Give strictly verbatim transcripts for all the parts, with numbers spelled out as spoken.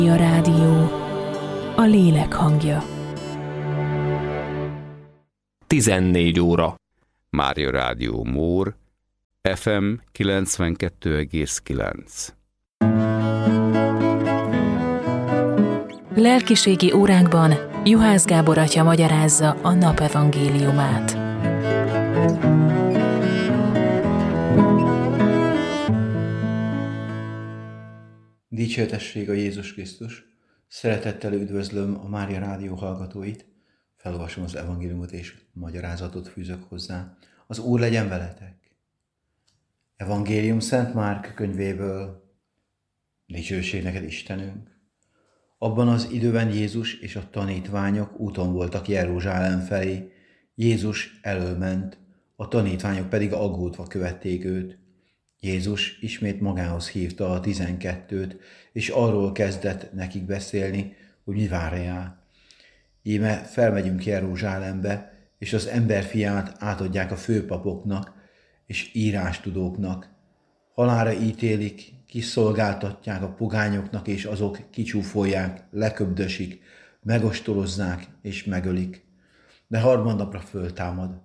A rádió, a lélek hangja. tizennégy óra. Mária Rádió Mór, ef em kilencvenkettő egész kilenc. Lelkiségi óránkban Juhász Gábor atya magyarázza a nap evangéliumát. Dicsőtesség a Jézus Krisztus! Szeretettel üdvözlöm a Mária Rádió hallgatóit, felolvasom az evangéliumot és magyarázatot fűzök hozzá. Az Úr legyen veletek! Evangélium Szent Márk könyvéből. Dicsőség neked, Istenünk! Abban az időben Jézus és a tanítványok úton voltak Jeruzsálem felé. Jézus elölment, a tanítványok pedig aggódva követték őt. Jézus ismét magához hívta a tizenkettőt, és arról kezdett nekik beszélni, hogy mi vár rá. Íme felmegyünk Jeruzsálembe, és az emberfiát átadják a főpapoknak és írástudóknak. Halálra ítélik, kiszolgáltatják a pogányoknak, és azok kicsúfolják, leköbdösik, megostorozzák és megölik. De harmadnapra föltámad.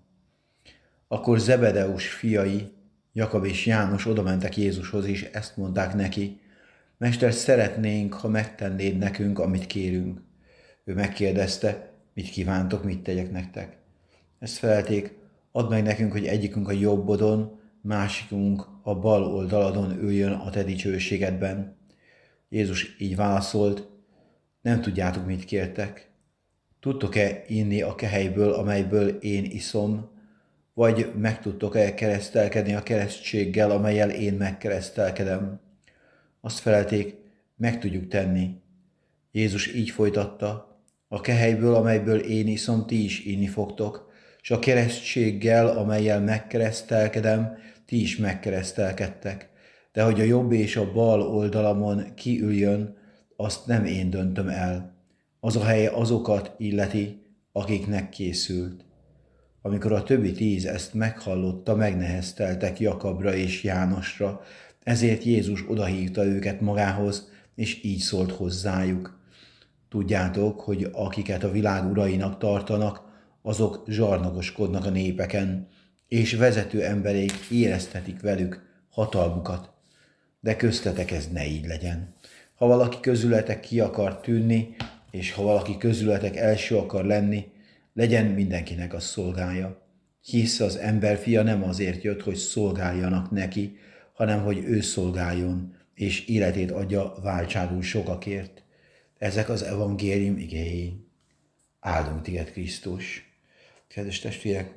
Akkor Zebedeus fiai, Jakab és János odamentek Jézushoz, és ezt mondták neki: Mester, szeretnénk, ha megtennéd nekünk, amit kérünk. Ő megkérdezte: mit kívántok, mit tegyek nektek? Ezt felelték: add meg nekünk, hogy egyikünk a jobbodon, másikunk a bal oldaladon üljön a te dicsőségedben. Jézus így válaszolt: nem tudjátok, mit kértek. Tudtok-e inni a kehelyből, amelyből én iszom, vagy meg tudtok-e keresztelkedni a keresztséggel, amellyel én megkeresztelkedem? Azt felelték: meg tudjuk tenni. Jézus így folytatta: a kehelyből, amelyből én iszom, ti is inni fogtok, és a keresztséggel, amellyel megkeresztelkedem, ti is megkeresztelkedtek. De hogy a jobb és a bal oldalamon ki üljön, azt nem én döntöm el. Az a hely azokat illeti, akiknek készült. Amikor a többi tíz ezt meghallotta, megnehezteltek Jakabra és Jánosra, ezért Jézus odahívta őket magához, és így szólt hozzájuk: tudjátok, hogy akiket a világ urainak tartanak, azok zsarnokoskodnak a népeken, és vezető emberek éreztetik velük hatalmukat. De köztetek ez ne így legyen. Ha valaki közületek ki akar tűnni, és ha valaki közületek első akar lenni, legyen mindenkinek a szolgája. Hisz az emberfia nem azért jött, hogy szolgáljanak neki, hanem hogy ő szolgáljon, és életét adja váltságul sokakért. Ezek az evangélium igéi. Áldunk téged, Krisztus! Kedves testvérek,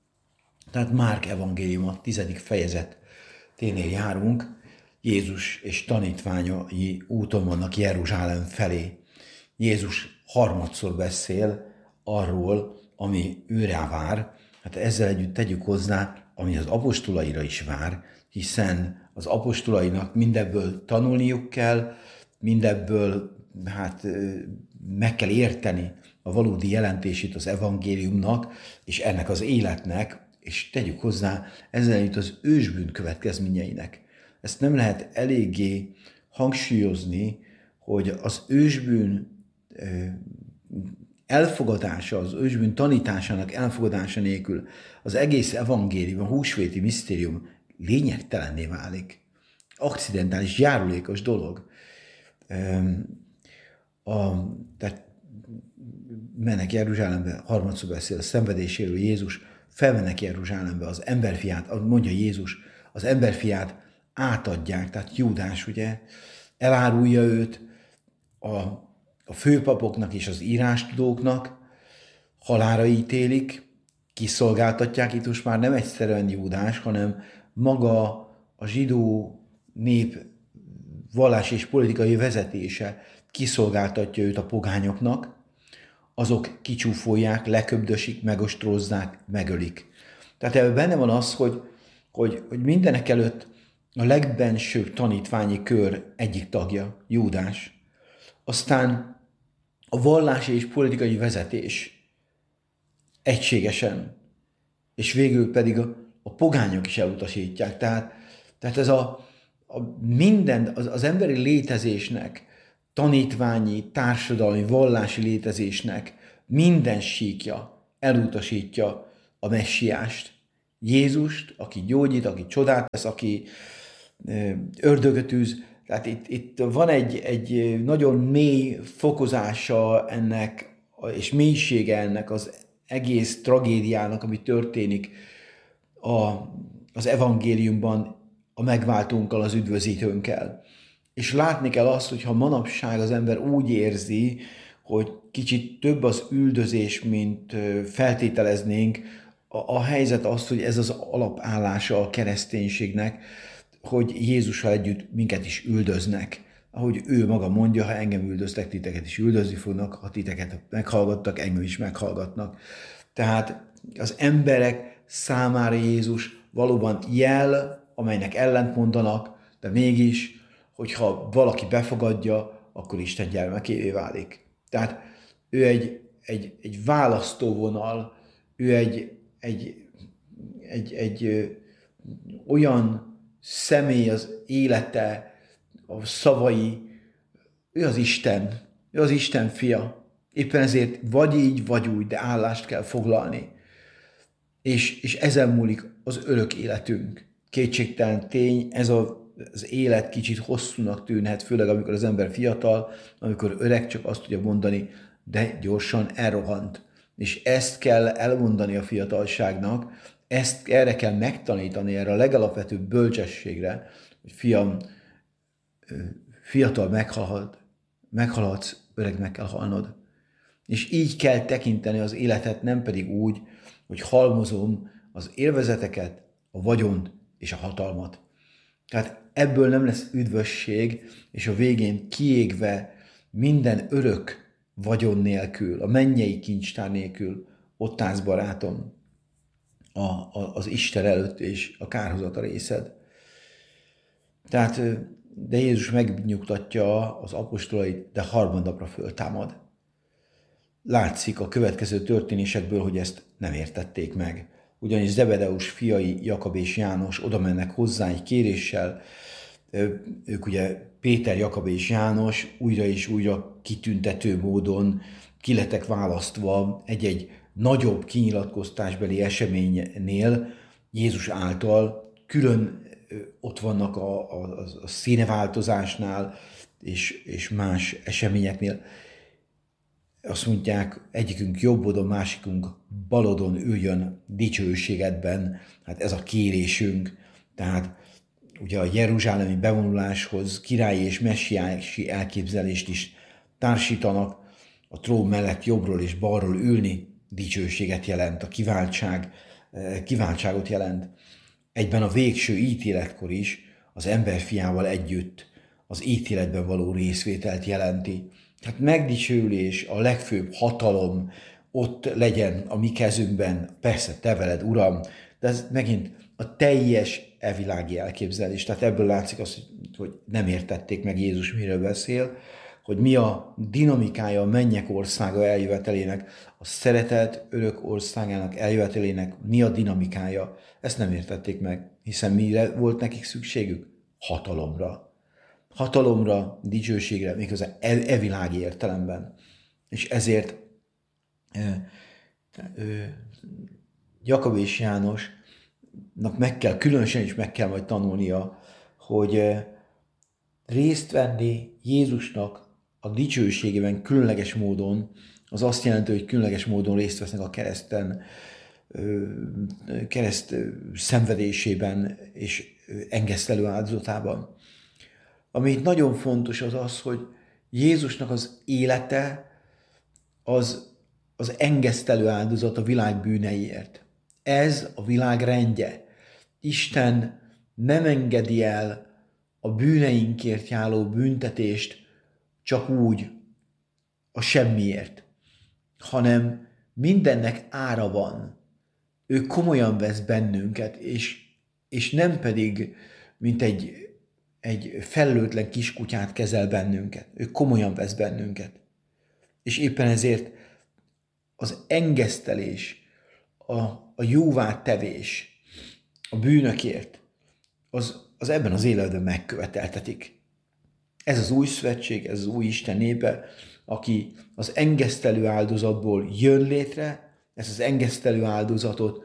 tehát Márk evangélium a tizedik fejezeténél járunk. Jézus és tanítványai úton vannak Jeruzsálem felé. Jézus harmadszor beszél arról, ami őrá vár. Hát ezzel együtt tegyük hozzá, ami az apostolaira is vár, hiszen az apostolainak mindebből tanulniuk kell, mindebből hát meg kell érteni a valódi jelentését az evangéliumnak, és ennek az életnek, és tegyük hozzá ezzel együtt az ősbűn következményeinek. Ezt nem lehet eléggé hangsúlyozni, hogy az ősbűn elfogadása, az ősbűn tanításának elfogadása nélkül az egész evangélium, a húsvéti misztérium lényegtelenné válik. Akcidentális, járulékos dolog. A, tehát mennek Jeruzsálembe, harmadszor beszél a szenvedéséről Jézus, felmennek Jeruzsálembe, az emberfiát, mondja Jézus, az emberfiát átadják, tehát Júdás ugye elárulja őt a, a főpapoknak és az írástudóknak, halálra ítélik, kiszolgáltatják, itt most már nem egyszerűen Júdás, hanem maga a zsidó nép vallás és politikai vezetése kiszolgáltatja őt a pogányoknak, azok kicsúfolják, leköbdösik, megostrozzák, megölik. Tehát ebben benne van az, hogy, hogy, hogy mindenek előtt a legbensőbb tanítványi kör egyik tagja, Júdás. Aztán a vallási és politikai vezetés egységesen, és végül pedig a, a pogányok is elutasítják. Tehát, tehát ez a, a minden, az, az emberi létezésnek tanítványi, társadalmi, vallási létezésnek minden síkja elutasítja a messiást. Jézust, aki gyógyít, aki csodát tesz, aki ördögöt űz. Tehát itt, itt van egy, egy nagyon mély fokozása ennek, és mélysége ennek az egész tragédiának, ami történik a, az evangéliumban a megváltónkkal, az üdvözítőnkkel. És látni kell azt, hogy ha manapság az ember úgy érzi, hogy kicsit több az üldözés, mint feltételeznénk, a, a helyzet az, hogy ez az alapállása a kereszténységnek, hogy Jézussal együtt minket is üldöznek. Ahogy ő maga mondja, ha engem üldöztek, titeket is üldözni fognak, ha titeket meghallgattak, engem is meghallgatnak. Tehát az emberek számára Jézus valóban jel, amelynek ellentmondanak, de mégis, hogyha valaki befogadja, akkor Isten gyermekévé válik. Tehát ő egy, egy, egy választóvonal, ő egy, egy, egy, egy ö, olyan személy az élete, a szavai, ő az Isten, ő az Isten fia. Éppen ezért vagy így, vagy úgy, de állást kell foglalni. És, és ezen múlik az örök életünk. Kétségtelen tény, ez a, az élet kicsit hosszúnak tűnhet, főleg amikor az ember fiatal, amikor öreg, csak azt tudja mondani, de gyorsan elrohant. És ezt kell elmondani a fiatalságnak, ezt erre kell megtanítani, erre a legalapvetőbb bölcsességre, hogy fiam, fiatal meghalhat, meghalhatsz, öreg meg kell halnod. És így kell tekinteni az életet, nem pedig úgy, hogy halmozom az élvezeteket, a vagyont és a hatalmat. Tehát ebből nem lesz üdvösség, és a végén kiégve minden örök vagyon nélkül, a mennyei kincstár nélkül ott állsz, barátom, a, a, az Isten előtt, és a kárhozat a részed. Tehát, de Jézus megnyugtatja az apostolait, de harmadnapra föltámad. Látszik a következő történésekből, hogy ezt nem értették meg. Ugyanis Zebedeus fiai, Jakab és János oda mennek hozzá egy kéréssel, ők ugye Péter, Jakab és János újra és újra kitüntető módon ki lettek választva egy-egy nagyobb kinyilatkoztásbeli eseménynél Jézus által, külön ott vannak a, a, a színeváltozásnál és, és más eseményeknél. Azt mondják, egyikünk jobb oldon, másikunk bal oldon üljön dicsőségedben. Hát ez a kérésünk. Tehát ugye a jeruzsálemi bevonuláshoz királyi és messiási elképzelést is társítanak. A trón mellett jobbról és balról ülni dicsőséget jelent, a kiváltság, kiváltságot jelent. Egyben a végső ítéletkor is az emberfiával együtt az ítéletben való részvételt jelenti. Tehát megdicsőlés, a legfőbb hatalom ott legyen a mi kezünkben, persze te veled, Uram, de ez megint a teljes evilági elképzelés. Tehát ebből látszik az, hogy nem értették meg Jézus, miről beszél, hogy mi a dinamikája a mennyek országa eljövetelének, a szeretet örök országának eljövetelének, mi a dinamikája. Ezt nem értették meg, hiszen mire volt nekik szükségük? Hatalomra. Hatalomra, dicsőségre, méghozzá evilági értelemben. És ezért e, e, Jakab és Jánosnak meg kell, különösen is meg kell majd tanulnia, hogy e, részt venni Jézusnak a dicsőségében különleges módon, az azt jelenti, hogy különleges módon részt vesznek a kereszten, kereszt szenvedésében és engesztelő áldozatában. Ami itt nagyon fontos az az, hogy Jézusnak az élete az, az engesztelő áldozat a világ bűneiért. Ez a világ rendje. Isten nem engedi el a bűneinkért járó büntetést csak úgy a semmiért, hanem mindennek ára van. Ő komolyan vesz bennünket, és, és nem pedig, mint egy, egy felelőtlen kiskutyát kezel bennünket. Ő komolyan vesz bennünket. És éppen ezért az engesztelés, a, a jóvátevés a bűnökért, az, az ebben az életben megköveteltetik. Ez az új szövetség, ez az új Isten népe, aki az engesztelő áldozatból jön létre, ezt az engesztelő áldozatot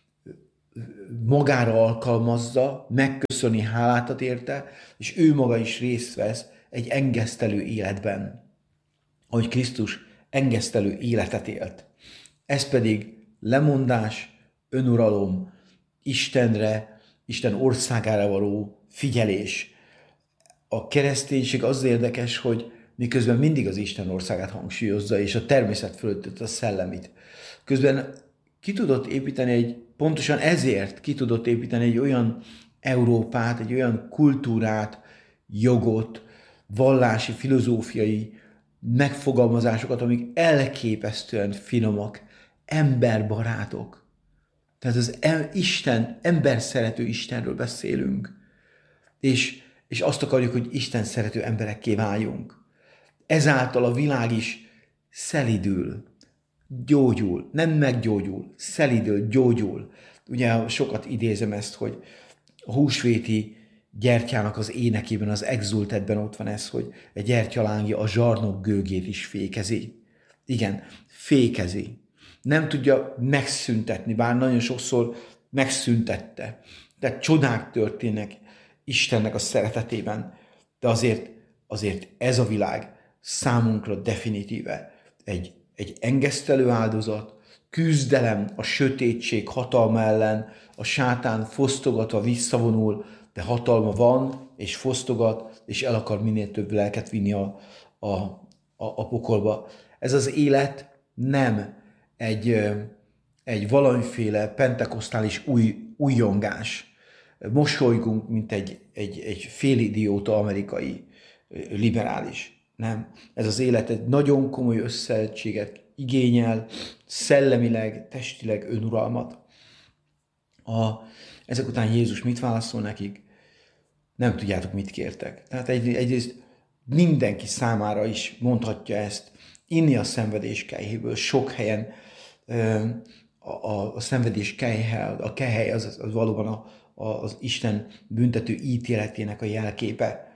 magára alkalmazza, megköszöni, hálát ad érte, és ő maga is részt vesz egy engesztelő életben, ahogy Krisztus engesztelő életet élt. Ez pedig lemondás, önuralom, Istenre, Isten országára való figyelés. A kereszténység az érdekes, hogy miközben mindig az Isten országát hangsúlyozza, és a természet fölött a szellemit. Közben ki tudott építeni egy, pontosan ezért ki tudott építeni egy olyan Európát, egy olyan kultúrát, jogot, vallási, filozófiai megfogalmazásokat, amik elképesztően finomak, emberbarátok. Tehát az Isten, ember szerető Istenről beszélünk, és, és azt akarjuk, hogy Isten szerető emberekké váljunk. Ezáltal a világ is szelidül, gyógyul, nem meggyógyul, szelidül, gyógyul. Ugye sokat idézem ezt, hogy a húsvéti gyertyának az énekében, az exultetben ott van ez, hogy egy gyertyalángja a zsarnok gőgét is fékezi. Igen, fékezi. Nem tudja megszüntetni, bár nagyon sokszor megszüntette. De csodák történnek Istennek a szeretetében, de azért, azért ez a világ számunkra definitíve egy, egy engesztelő áldozat, küzdelem a sötétség hatalma ellen, a sátán fosztogatva visszavonul, de hatalma van, és fosztogat, és el akar minél több lelket vinni a, a, a, a pokolba. Ez az élet nem egy, egy valamiféle pentekosztális új, újongás. Mosolygunk, mint egy, egy, egy félidióta amerikai liberális. Nem. Ez az élet egy nagyon komoly összetettséget igényel, szellemileg, testileg önuralmat. A, ezek után Jézus mit válaszol nekik? Nem tudjátok, mit kértek. Tehát egy, egyrészt mindenki számára is mondhatja ezt, inni a szenvedés kelyhéből. Sok helyen a, a, a szenvedés kelyhe, a kehely az, az valóban a, a, az Isten büntető ítéletének a jelképe.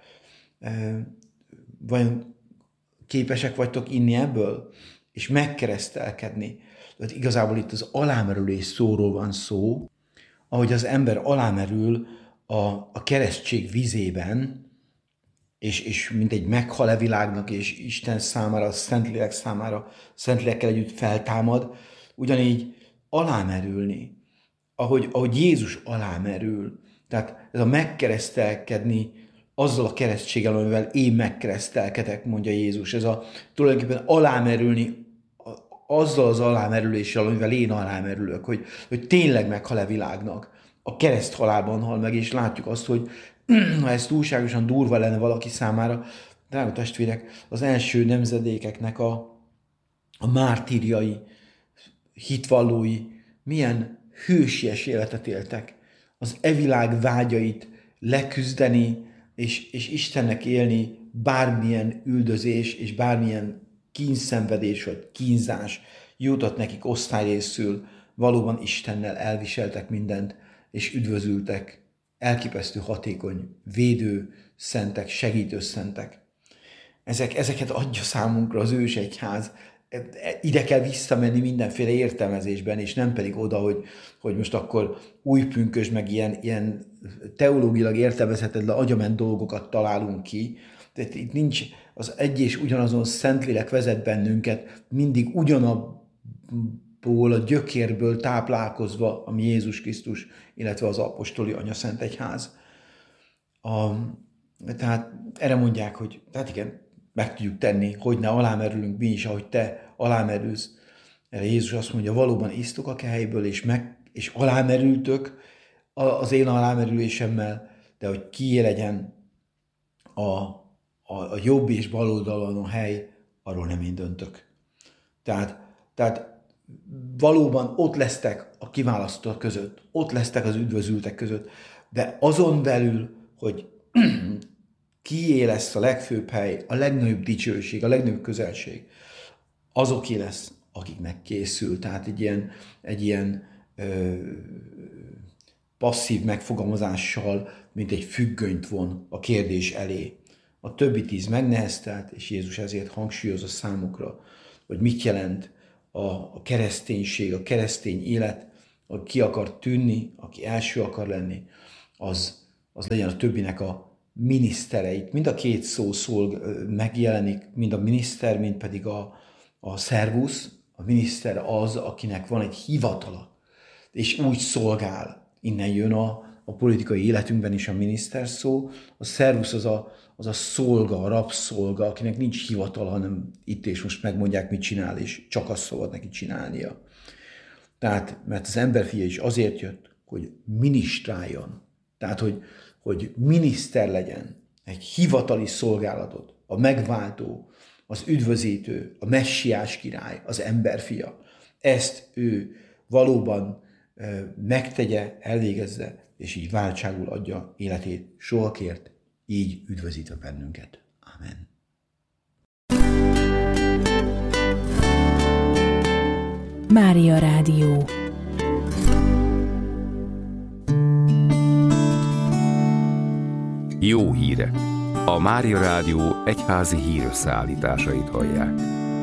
Vajon képesek vagytok inni ebből? És megkeresztelkedni. Tehát igazából itt az alámerülés szóról van szó, ahogy az ember alámerül a, a keresztség vizében, és, és mint egy meghal e világnak, és Isten számára, a Szentlélek számára, Szentlélekkel együtt feltámad, ugyanígy alámerülni, ahogy, ahogy Jézus alámerül. Tehát ez a megkeresztelkedni azzal a keresztséggel, amivel én megkeresztelkedek, mondja Jézus. Ez a tulajdonképpen alámerülni azzal az alámerüléssel, amivel én alámerülök, hogy, hogy tényleg meghal a világnak. A kereszt halálban hal meg, és látjuk azt, hogy ha ez túlságosan durva lenne valaki számára, drága testvérek, az első nemzedékeknek a, a mártírjai, hitvallói milyen hősies életet éltek. Az e világ vágyait leküzdeni, és, és Istennek élni bármilyen üldözés, és bármilyen kínszenvedés vagy kínzás jutott nekik osztályrészül, valóban Istennel elviseltek mindent, és üdvözültek, elképesztő hatékony, védő szentek, segítő szentek. Ezek, ezeket adja számunkra az ősegyház. Ide kell visszamenni mindenféle értelmezésben, és nem pedig oda, hogy, hogy most akkor új pünkös, meg ilyen, ilyen teológilag értelmezhetetlen agyament dolgokat találunk ki. Tehát itt nincs az egy és ugyanazon Szentlélek vezet bennünket, mindig ugyanabból a gyökérből táplálkozva, ami Jézus Krisztus, illetve az apostoli anyaszentegyház. A, tehát erre mondják, hogy tehát igen, meg tudjuk tenni, hogy ne alámerülünk mi is, ahogy te alámerülsz. Erre Jézus azt mondja, valóban isztok a kehelyből, és, meg, és alámerültök az én alámerülésemmel, de hogy kié legyen a, a, a jobb és bal oldalon a hely, arról nem én döntök. Tehát, tehát valóban ott lesztek a kiválasztók között, ott lesztek az üdvözültek között, de azon belül, hogy kié lesz a legfőbb hely, a legnagyobb dicsőség, a legnagyobb közelség, azoké lesz, akiknek készül. Tehát egy ilyen, egy ilyen ö, passzív megfogalmazással, mint egy függönyt von a kérdés elé. a többi tíz megneheztelt, és Jézus ezért hangsúlyozza számukra, hogy mit jelent a, a kereszténység, a keresztény élet, aki ki akar tűnni, aki első akar lenni, az, az legyen a többinek a minisztereit. Mind a két szó szól, megjelenik, mind a miniszter, mind pedig a, a szervusz. A miniszter az, akinek van egy hivatala, és úgy szolgál. Innen jön a, a politikai életünkben is a miniszter szó. A szervusz az a, az a szolga, a rabszolga, akinek nincs hivatala, hanem itt és most megmondják, mit csinál, és csak azt szabad neki csinálnia. Tehát, mert az emberfia is azért jött, hogy ministráljon. Tehát, hogy, hogy miniszter legyen, egy hivatali szolgálatot, a megváltó, az üdvözítő, a messiás király, az emberfia. Ezt ő valóban e, megtegye, elvégezze, és így váltságul adja életét sohakért, így üdvözítve bennünket. Amen. Mária Rádió. Jó hírek! A Mária Rádió egyházi hírösszeállításait hallják.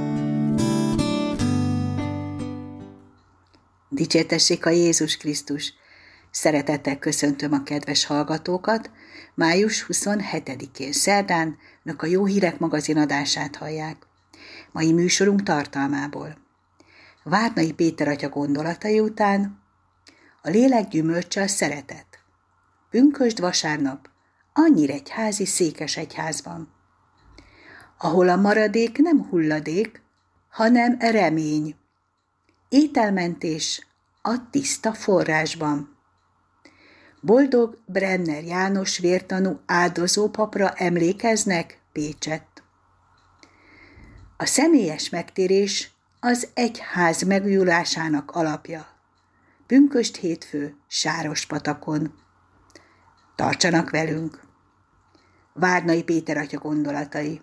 Dicsértessék a Jézus Krisztus! Szeretettel köszöntöm a kedves hallgatókat. május huszonhetedikén szerdán Önök a Jó Hírek magazin adását hallják. Mai műsorunk tartalmából: Várnai Péter atya gondolatai után a lélek gyümölcse a szeretet. Pünkösd vasárnap a nyíregyházi székesegyházban, ahol a maradék nem hulladék, hanem remény. Ételmentés a tiszta forrásban. Boldog Brenner János vértanú áldozópapra emlékeznek Pécsett. A személyes megtérés az egyház megújulásának alapja. Pünkösd hétfő Sárospatakon. Tartsanak velünk! Várnai Péter atya gondolatai.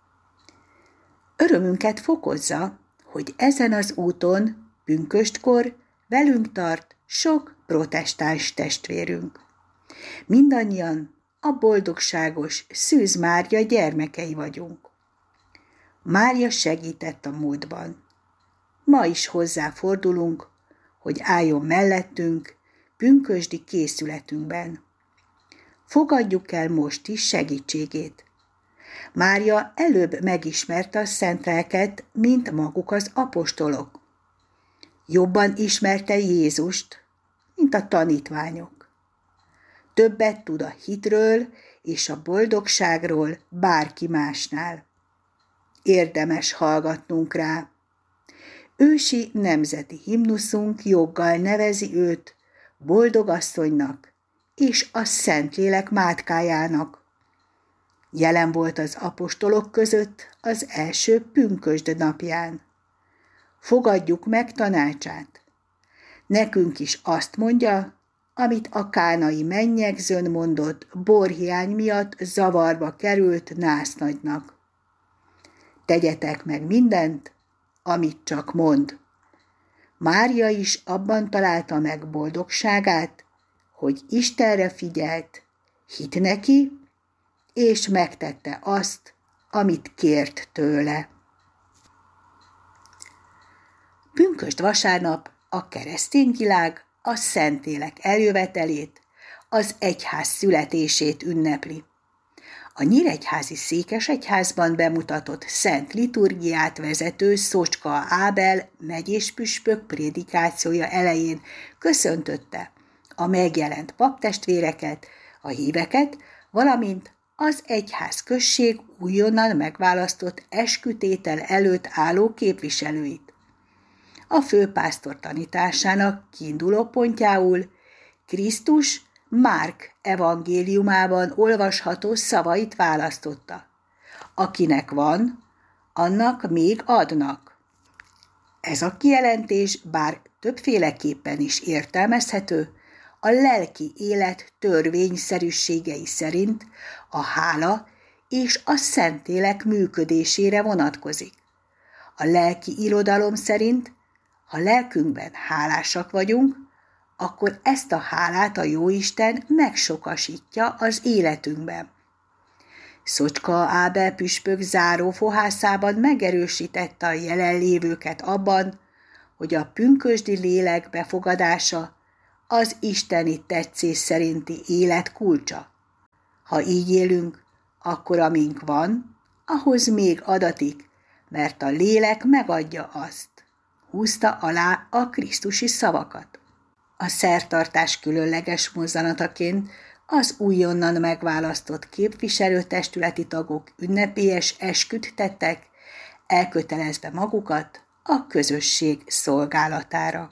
Örömünket fokozza, hogy ezen az úton pünköstkor velünk tart sok protestáns testvérünk. Mindannyian a boldogságos Szűz Mária gyermekei vagyunk. Mária segített a múltban. Ma is hozzáfordulunk, hogy álljon mellettünk pünkösdi készületünkben. Fogadjuk el most is segítségét. Mária előbb megismerte a szent lelket, mint maguk az apostolok. Jobban ismerte Jézust, mint a tanítványok. Többet tud a hitről és a boldogságról bárki másnál. Érdemes hallgatnunk rá. Ősi nemzeti himnuszunk joggal nevezi őt boldogasszonynak és a Szentlélek mátkájának. Jelen volt az apostolok között az első pünkösd napján. Fogadjuk meg tanácsát. Nekünk is azt mondja, amit a kánai mennyegzőn mondott borhiány miatt zavarba került násznagynak. Tegyetek meg mindent, amit csak mond. Mária is abban találta meg boldogságát, hogy Istenre figyelt, hitt neki, és megtette azt, amit kért tőle. Pünkösd vasárnap a keresztény világ a Szentlélek eljövetelét, az egyház születését ünnepli. A nyíregyházi székesegyházban bemutatott szent liturgiát vezető Szocska Ábel megyéspüspök prédikációja elején köszöntötte a megjelent paptestvéreket, a híveket, valamint az egyház község újonnan megválasztott eskütétel előtt álló képviselőit. A főpásztor tanításának kiinduló pontjául Krisztus Márk evangéliumában olvasható szavait választotta. Akinek van, annak még adnak. Ez a kijelentés bár többféleképpen is értelmezhető, a lelki élet törvényszerűségei szerint a hála és a Szentlélek működésére vonatkozik. A lelki irodalom szerint, ha lelkünkben hálásak vagyunk, akkor ezt a hálát a Jóisten megsokasítja az életünkben. Szocska Ábel püspök záró fohászában megerősítette a jelenlévőket abban, hogy a pünkösdi lélek befogadása az isteni tetszés szerinti élet kulcsa. Ha így élünk, akkor amink van, ahhoz még adatik, mert a lélek megadja azt. Húzta alá a krisztusi szavakat. A szertartás különleges mozzanataként az újonnan megválasztott képviselőtestületi tagok ünnepélyes esküt tettek, elkötelezve magukat a közösség szolgálatára.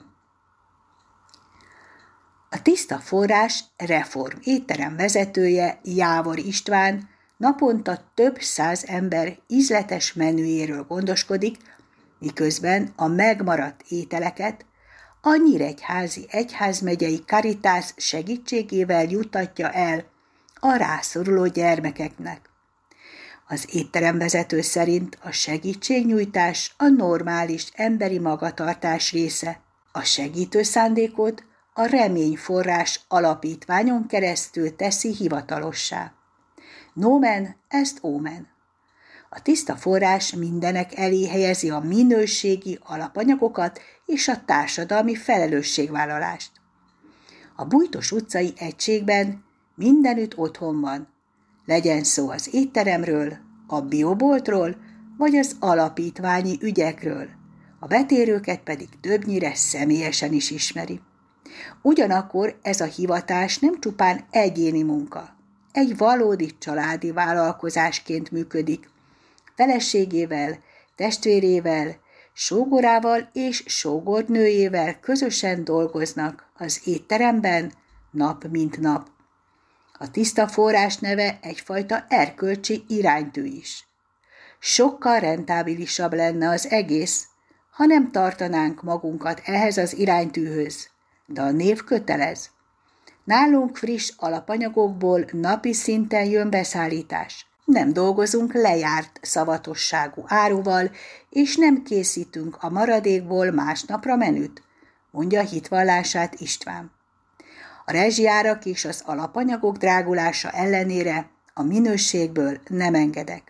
A Tiszta Forrás Reform étterem vezetője, Jávor István naponta több száz ember ízletes menüjéről gondoskodik, miközben a megmaradt ételeket a Nyíregyházi Egyházmegyei Caritas segítségével juttatja el a rászoruló gyermekeknek. Az étteremvezető szerint a segítségnyújtás a normális emberi magatartás része. A segítő szándékot a Reményforrás alapítványon keresztül teszi hivatalossá. Nomen est omen. A Tiszta Forrás mindenek elé helyezi a minőségi alapanyagokat és a társadalmi felelősségvállalást. A Bújtos utcai egységben mindenütt otthon van, legyen szó az étteremről, a bioboltról vagy az alapítványi ügyekről, a betérőket pedig többnyire személyesen is ismeri. Ugyanakkor ez a hivatás nem csupán egyéni munka, egy valódi családi vállalkozásként működik, feleségével, testvérével, sógorával és sógornőjével közösen dolgoznak az étteremben nap mint nap. A Tiszta Forrás neve egyfajta erkölcsi iránytű is. Sokkal rentábilisabb lenne az egész, ha nem tartanánk magunkat ehhez az iránytűhöz, de a név kötelez. Nálunk friss alapanyagokból napi szinten jön beszállítás. Nem dolgozunk lejárt szavatosságú áruval, és nem készítünk a maradékból másnapra menüt, mondja hitvallását István. A rezsijárak és az alapanyagok drágulása ellenére a minőségből nem engedek.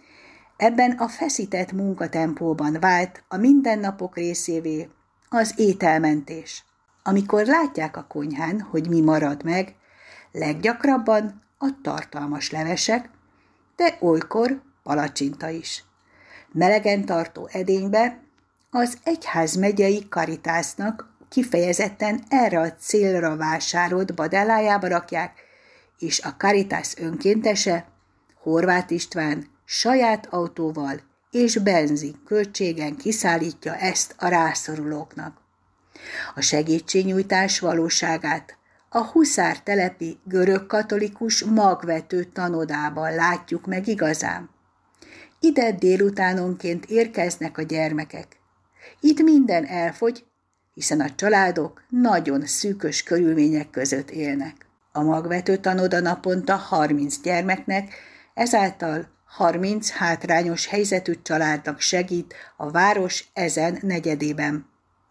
Ebben a feszített munkatempóban vált a mindennapok részévé az ételmentés. Amikor látják a konyhán, hogy mi marad meg, leggyakrabban a tartalmas levesek, de olykor palacsinta is. Melegen tartó edénybe az Egyházmegyei Caritasnak kifejezetten erre a célra vásárolt badellájába rakják, és a Caritas önkéntese, Horváth István saját autóval és benzin költségen kiszállítja ezt a rászorulóknak. A segítségnyújtás valóságát a Huszár telepi görögkatolikus magvető tanodában látjuk meg igazán. Ide délutánonként érkeznek a gyermekek. Itt minden elfogy, hiszen a családok nagyon szűkös körülmények között élnek. A magvető tanoda naponta harminc gyermeknek, ezáltal harminc hátrányos helyzetű családnak segít a város ezen negyedében.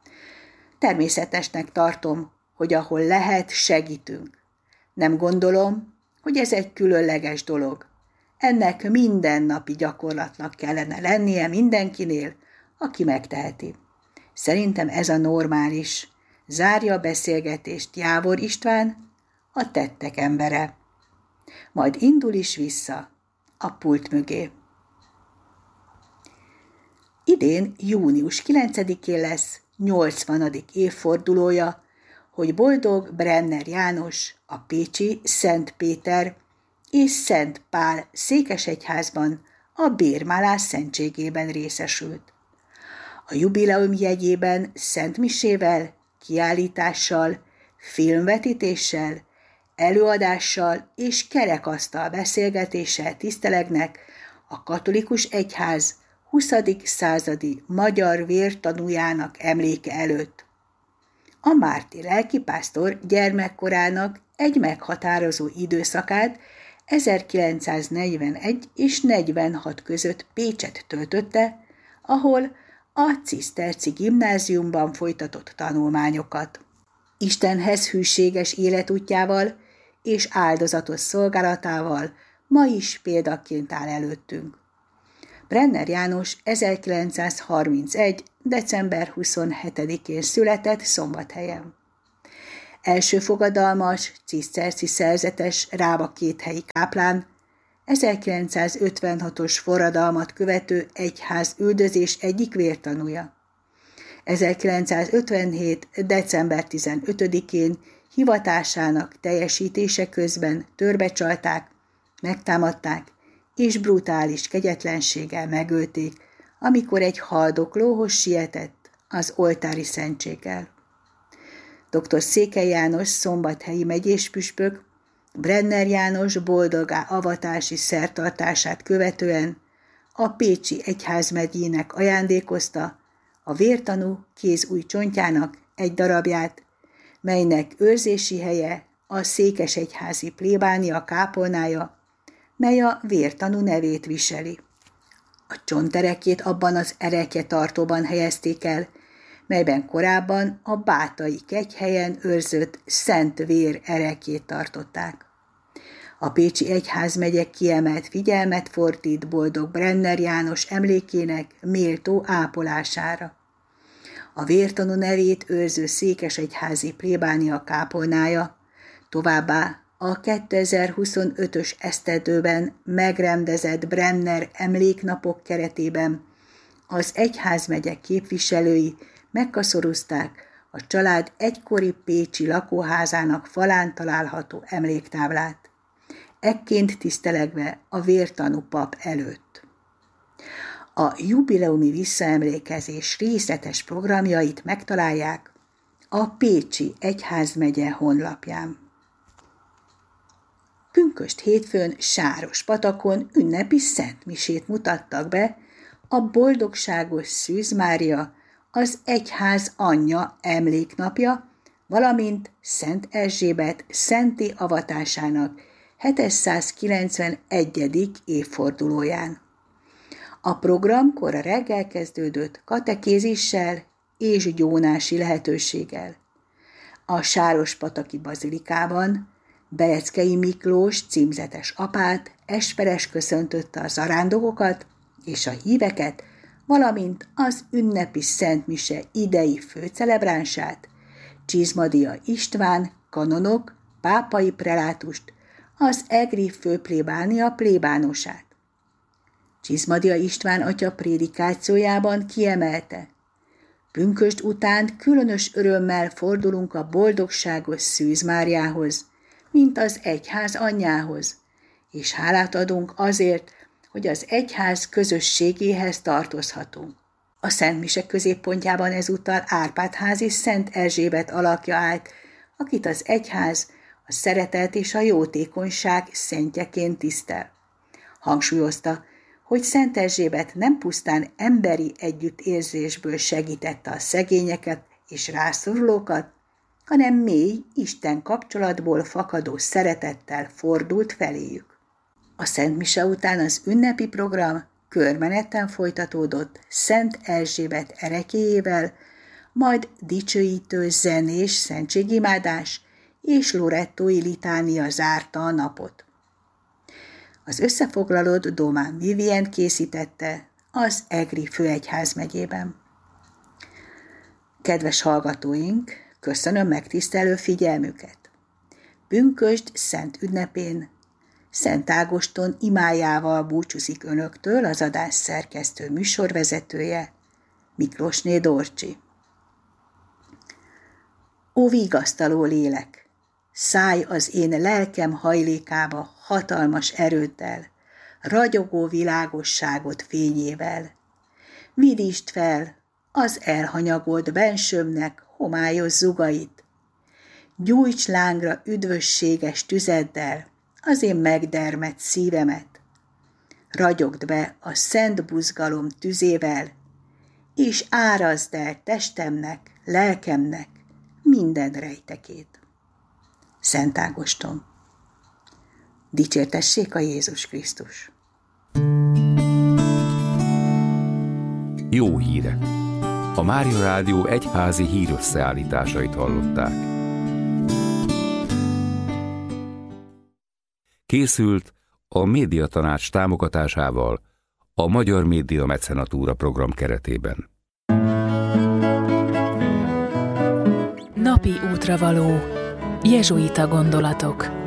Természetesnek tartom, hogy ahol lehet, segítünk. Nem gondolom, hogy ez egy különleges dolog. Ennek mindennapi gyakorlatnak kellene lennie mindenkinél, aki megteheti. Szerintem ez a normális. Zárja a beszélgetést Jávor István, a tettek embere. Majd indul is vissza a pult mögé. Idén június kilencedikén lesz nyolcvanadik évfordulója, hogy boldog Brenner János a pécsi Szent Péter és Szent Pál székesegyházban a bérmálás szentségében részesült. A jubileum jegyében szentmisével, kiállítással, filmvetítéssel, előadással és kerekasztal beszélgetéssel tisztelegnek a katolikus egyház huszadik századi magyar vértanújának emléke előtt. A mártír lelkipásztor gyermekkorának egy meghatározó időszakát ezerkilencszáznegyvenegy és negyvenhat között Pécset töltötte, ahol a ciszterci gimnáziumban folytatott tanulmányokat. Istenhez hűséges életútjával és áldozatos szolgálatával ma is példaként áll előttünk. Brenner János ezerkilencszázharmincegy. december huszonhetedikén született Szombathelyen. Első fogadalmas, ciszterci szerzetes Rába kéthelyi káplán, ezerkilencszázötvenhatos forradalmat követő egyház üldözés egyik vértanúja. ezerkilencszázötvenhét. december tizenötödikén hivatásának teljesítése közben törbecsalták, megtámadták és brutális kegyetlenséggel megölték, amikor egy haldoklóhoz sietett az oltári szentséggel. dr. Székely János szombathelyi megyéspüspök Brenner János boldogá avatási szertartását követően a pécsi egyházmegyének ajándékozta a vértanú kézúj csontjának egy darabját, melynek őrzési helye a székesegyházi plébánia kápolnája, mely a vértanú nevét viseli. A csonterekét abban az erekjetartóban helyezték el, melyben korábban a bátai kegyhelyen őrzött Szent Vér erekjét tartották. A pécsi egyházmegye kiemelt figyelmet fordít boldog Brenner János emlékének méltó ápolására. A vértanú nevét őrző székesegyházi plébánia kápolnája, továbbá a kétezer-huszonötös esztendőben megrendezett Brenner emléknapok keretében az egyházmegye képviselői megkaszorozták a család egykori pécsi lakóházának falán található emléktáblát, ekként tisztelegve a vértanú pap előtt. A jubileumi visszaemlékezés részletes programjait megtalálják a Pécsi Egyházmegye honlapján. Pünkösd hétfőn Sárospatakon ünnepi szentmisét mutattak be a Boldogságos Szűz Mária, az egyház anyja emléknapja, valamint Szent Erzsébet szenti avatásának hétszázkilencvenegyedik évfordulóján. A program kora reggel kezdődött katekézissel és gyónási lehetőséggel. A Sárospataki bazilikában Beleckei Miklós címzetes apát esperes köszöntötte a zarándokokat és a híveket, valamint az ünnepi szentmise idei főcelebránsát, Csizmadia István kanonok, pápai prelátust, az egri főplébánia plébánosát. Csizmadia István atya prédikációjában kiemelte: pünkösd után különös örömmel fordulunk a Boldogságos Szűz Máriához, mint az egyház anyjához, és hálát adunk azért, hogy az egyház közösségéhez tartozhatunk. A szentmise középpontjában ezúttal Árpád-házi Szent Erzsébet alakja állt, akit az egyház a szeretet és a jótékonyság szentjeként tisztel. Hangsúlyozta, hogy Szent Erzsébet nem pusztán emberi együttérzésből segítette a szegényeket és rászorulókat, hanem mély Isten kapcsolatból fakadó szeretettel fordult feléjük. A szentmise után az ünnepi program körmeneten folytatódott Szent Erzsébet erekéjével, majd dicsőítő zenés szentségimádás és lorettói litánia zárta a napot. Az összefoglalót Domán Vivien készítette az egri főegyházmegyében. Kedves hallgatóink, köszönöm megtisztelő figyelmüket! Pünkösd szent ünnepén Szent Ágoston imájával búcsúzik önöktől az adás szerkesztő műsorvezetője, Miklósné Dorcsi. Ó vigasztaló lélek, szállj az én lelkem hajlékába hatalmas erőddel, ragyogó világosságot fényével. Vidítsd fel az elhanyagolt bensőmnek homályos zugait. Gyújts lángra üdvösséges tüzeddel az én megdermedt szívemet. Ragyogd be a szent buzgalom tüzével, és árazd el testemnek, lelkemnek minden rejtekét. Szent Ágoston. Dicsértessék a Jézus Krisztus! Jó hírek! A Mária Rádió egyházi hírösszeállításait hallották. Készült a Médiatanács támogatásával a Magyar Média Mecenatúra program keretében. Napi útravaló. Jezsuita gondolatok.